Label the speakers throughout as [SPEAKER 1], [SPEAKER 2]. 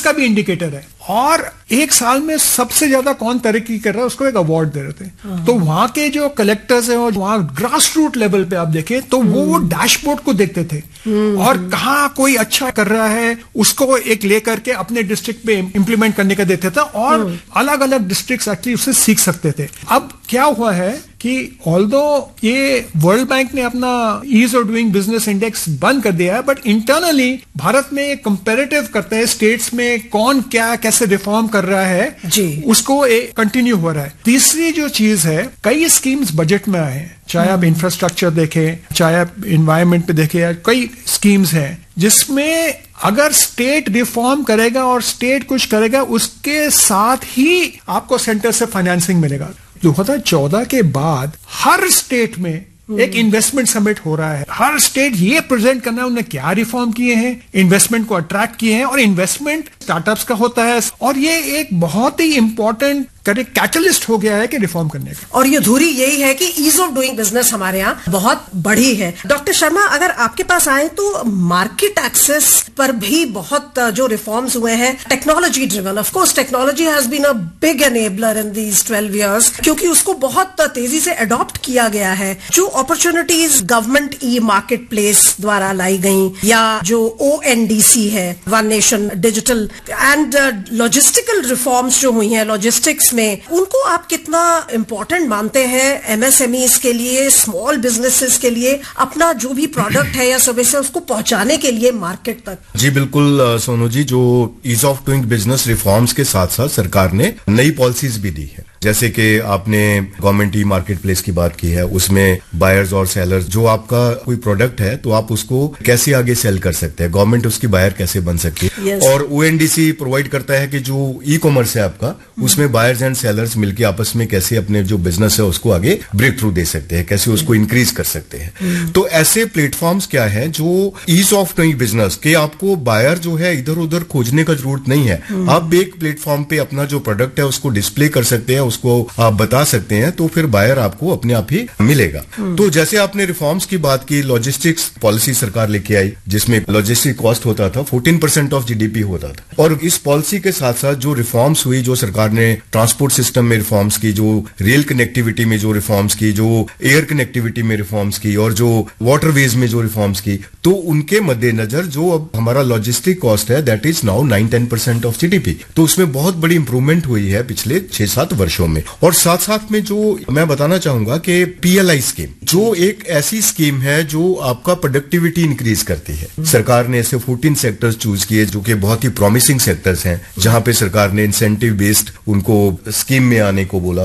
[SPEAKER 1] इसका भी इंडिकेटर है। और एक साल में सबसे ज्यादा कौन तरक्की कर रहा है उसको एक अवार्ड दे रहे थे। तो वहां के जो कलेक्टर्स हैं और वहां ग्रास रूट लेवल पे आप देखें तो वो डैशबोर्ड को देखते थे और कहाँ कोई अच्छा कर रहा है उसको एक लेकर के अपने डिस्ट्रिक्ट पे इंप्लीमेंट करने का देते थे और अलग अलग डिस्ट्रिक्ट्स एक्चुअली उससे सीख सकते थे। अब क्या हुआ है कि ऑल्दो ये वर्ल्ड बैंक ने अपना ease of doing business index बंद कर दिया है, बट इंटरनली भारत में एक कंपैरेटिव करते हैं स्टेट्स में कौन क्या कैसे रिफॉर्म कर रहा है
[SPEAKER 2] जी, उसको
[SPEAKER 1] कंटिन्यू हो रहा है। तीसरी जो चीज है, कई स्कीम्स बजट में आए हैं, चाहे आप इंफ्रास्ट्रक्चर देखें, चाहे आप इन्वायरमेंट पे देखें, कई स्कीम्स हैं जिसमें अगर स्टेट रिफॉर्म करेगा और स्टेट कुछ करेगा उसके साथ ही आपको सेंटर से फाइनेंसिंग मिलेगा। 2014 के बाद हर स्टेट में एक इन्वेस्टमेंट समिट हो रहा है। हर स्टेट ये प्रेजेंट करना है उन्होंने क्या रिफॉर्म किए हैं, इन्वेस्टमेंट को अट्रैक्ट किए हैं, और इन्वेस्टमेंट स्टार्टअप्स का होता है और ये एक बहुत ही इंपॉर्टेंट कैटलिस्ट हो गया है कि रिफॉर्म करने का।
[SPEAKER 2] और ये धुरी यही है कि ईज ऑफ डूइंग बिजनेस हमारे यहाँ बहुत बढ़ी है। डॉक्टर शर्मा, अगर आपके पास आए तो मार्केट एक्सेस पर भी बहुत जो रिफॉर्म्स हुए हैं, technology driven, of course technology has been a big enabler in these 12 years, क्योंकि उसको बहुत तेजी से अडॉप्ट किया गया है। जो opportunities government e market place द्वारा लाई गई, या जो ONDC है, one nation digital, and logistical reforms जो हुई हैं लॉजिस्टिक्स में, उनको आप कितना इंपॉर्टेंट मानते हैं MSMEs के लिए, स्मॉल बिजनेसेस के लिए, अपना जो भी प्रोडक्ट है या सर्विस है उसको पहुंचाने के लिए मार्केट तक?
[SPEAKER 3] जी बिल्कुल सोनू जी, जो ease of doing business reforms के साथ साथ सरकार ने नई पॉलिसीज भी दी है। जैसे कि आपने गवर्नमेंट ई मार्केट प्लेस की बात की है, उसमें बायर्स और सेलर्स, जो आपका कोई प्रोडक्ट है तो आप उसको कैसे आगे सेल कर सकते हैं, गवर्नमेंट उसकी बायर कैसे बन सकती है।
[SPEAKER 2] yes.
[SPEAKER 3] और ONDC प्रोवाइड करता है कि जो ई कॉमर्स है आपका, उसमें बायर्स एंड सेलर्स मिलकर आपस में कैसे अपने जो बिजनेस है उसको आगे ब्रेक थ्रू दे सकते हैं, कैसे उसको इंक्रीज कर सकते हैं। तो ऐसे प्लेटफॉर्म्स क्या है जो ईज ऑफ डूइंग बिजनेस के, आपको बायर जो है इधर उधर खोजने का जरूरत नहीं है, आप एक प्लेटफॉर्म पे अपना जो प्रोडक्ट है उसको डिस्प्ले कर सकते हैं, उसको आप बता सकते हैं, तो फिर बायर आपको अपने आप ही मिलेगा। तो जैसे आपने रिफॉर्म्स की बात की, लॉजिस्टिक्स पॉलिसी सरकार लेके आई जिसमें लॉजिस्टिक कॉस्ट होता था 14% ऑफ GDP होता था। और इस पॉलिसी के साथ साथ जो रिफॉर्म्स हुई, जो सरकार ने ट्रांसपोर्ट सिस्टम में रिफॉर्म्स की, जो रेल कनेक्टिविटी में जो रिफॉर्म्स की, जो एयर कनेक्टिविटी में रिफॉर्म्स की, और जो वाटरवेज में जो रिफॉर्म्स की, तो उनके मद्देनजर जो अब हमारा लॉजिस्टिक कॉस्ट है that is now 9-10% of GDP। तो उसमें बहुत बड़ी इंप्रूवमेंट हुई है पिछले 6-7 वर्षों में। और साथ साथ में जो मैं बताना चाहूंगा कि PLI स्कीम, जो एक ऐसी स्कीम है जो आपका प्रोडक्टिविटी इंक्रीज करती है। सरकार ने ऐसे 14 सेक्टर्स चूज किए जो कि बहुत ही प्रॉमिसिंग सेक्टर्स हैं, जहां पे सरकार ने इंसेंटिव बेस्ड उनको स्कीम में आने को बोला,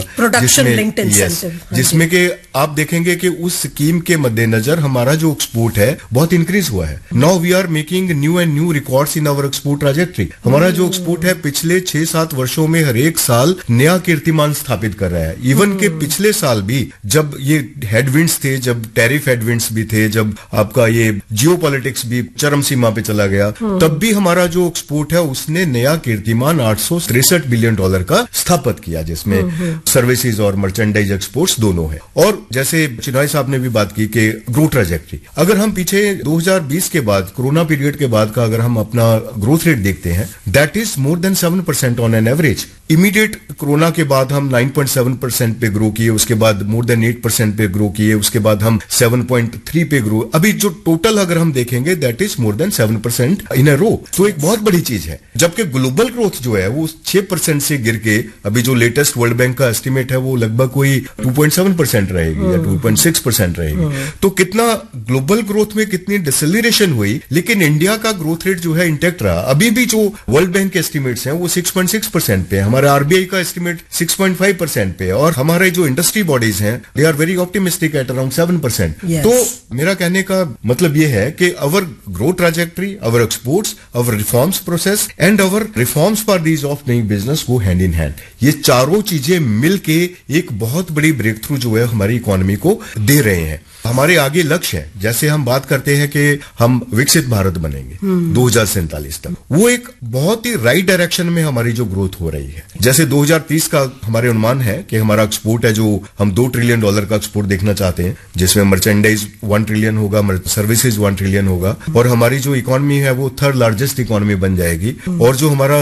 [SPEAKER 3] जिसमें कि आप देखेंगे कि उस स्कीम के मद्देनजर हमारा जो एक्सपोर्ट है बहुत इंक्रीज हुआ है। Now we are making new and new records in our export trajectory. हमारा जो एक्सपोर्ट है पिछले 6-7 वर्षों में हर एक साल नया कीर्तिमान स्थापित कर रहा है। इवन के पिछले साल भी जब ये हेडविंड्स थे, जब टैरिफ हेडविंड्स भी थे, जब आपका ये जियोपॉलिटिक्स भी चरम सीमा पे चला गया, तब भी हमारा जो एक्सपोर्ट है उसने नया कीर्तिमान $863 बिलियन का स्थापित किया, जिसमें सर्विसेज और मर्चेंडाइज एक्सपोर्ट्स दोनों है। और जैसे चिन्हाई साहब ने भी बात की कि ग्रोथ ट्रैजेक्टरी, अगर हम पीछे 2020 के बाद, कोरोना पीरियड के बाद का अगर हम अपना ग्रोथ रेट देखते हैं, that is more than 7% on an average. Immediate corona के बाद हम 9.7% पे ग्रो किए, उसके बाद मोर देन 8% पे ग्रो किए, उसके बाद हम 7.3 पे ग्रो, अभी जो टोटल अगर हम देखेंगे दैट इज मोर देन 7% इन अ रो। तो एक बहुत बड़ी चीज है। जबकि ग्लोबल ग्रोथ जो है वो 6% से गिर के अभी जो लेटेस्ट वर्ल्ड बैंक का एस्टिमेट है वो लगभग कोई 2.7% रहेगी या 2.6% रहेगी। तो कितना ग्लोबल ग्रोथ में कितनी डिसेलरेशन हुई, लेकिन इंडिया का ग्रोथ रेट जो है इंटैक्ट रहा। अभी भी जो वर्ल्ड बैंक के एस्टिमेट्स हैं वो 6.6% पे, हमारा RBI का एस्टिमेट 6.5% पे, और हमारे जो इंडस्ट्री बॉडीज हैं they are very optimistic at around 7%। तो मेरा कहने का मतलब ये है कि our growth trajectory, our exports, our reforms process and our reforms for these of doing business go hand in hand. ये चारों चीजें मिलके एक बहुत बड़ी ब्रेक थ्रू जो है हमारी इकोनॉमी को दे रहे हैं। हमारे आगे लक्ष्य है, जैसे हम बात करते हैं कि हम विकसित भारत बनेंगे 2047 तक, वो एक बहुत ही राइट डायरेक्शन में हमारी जो ग्रोथ हो रही है। जैसे 2030 का हमारे अनुमान है कि हमारा एक्सपोर्ट है जो हम $2 ट्रिलियन का एक्सपोर्ट देखना चाहते हैं, जिसमें मर्चेंडाइज 1 ट्रिलियन होगा, सर्विसेज 1 ट्रिलियन होगा, और हमारी जो इकोनॉमी है वो 3rd लार्जेस्ट इकोनॉमी बन जाएगी। और जो हमारा